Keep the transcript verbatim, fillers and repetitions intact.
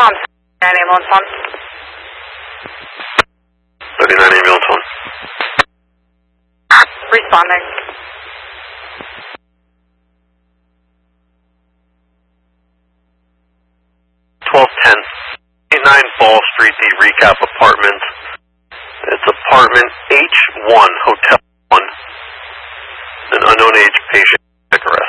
Tom, nine ambulance one. thirty-nine ambulance one. Responding. twelve ten. eighty-nine Ball Street, the recap apartment. It's apartment H one, Hotel one. An unknown age patient.